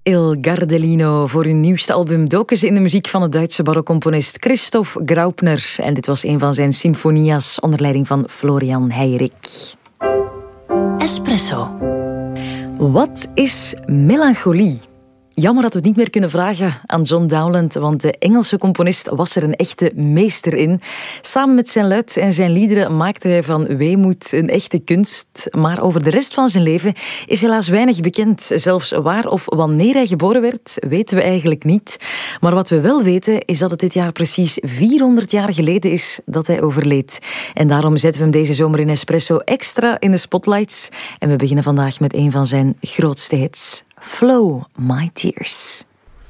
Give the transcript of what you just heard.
Il Gardellino. Voor hun nieuwste album doken ze in de muziek van de Duitse barokcomponist Christoph Graupner. En dit was een van zijn symfonia's onder leiding van Florian Heirik. Espresso. Wat is melancholie? Jammer dat we het niet meer kunnen vragen aan John Dowland, want de Engelse componist was er een echte meester in. Samen met zijn luid en zijn liederen maakte hij van weemoed een echte kunst. Maar over de rest van zijn leven is helaas weinig bekend. Zelfs waar of wanneer hij geboren werd, weten we eigenlijk niet. Maar wat we wel weten, is dat het dit jaar precies 400 jaar geleden is dat hij overleed. En daarom zetten we hem deze zomer in Espresso extra in de spotlights. En we beginnen vandaag met een van zijn grootste hits. Flow My Tears.